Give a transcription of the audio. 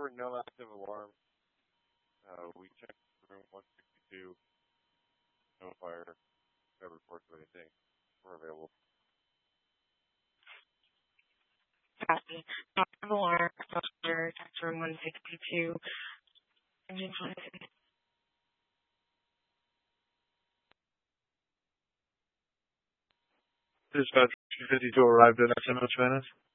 there were no active alarms. We checked room 162. No fire. No reports of anything were available. Copy. Active alarm. Fire. Text room 162. Engine 5. Dispatch 52 arrived at SMS Venice.